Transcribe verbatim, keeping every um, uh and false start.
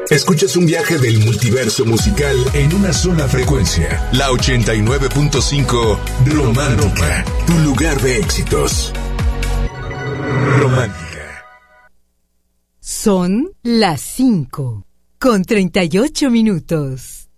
Escuchas un viaje del multiverso musical en una sola frecuencia. La ochenta y nueve punto cinco Romántica, tu lugar de éxitos. Romántica. Son las cinco con treinta y ocho minutos.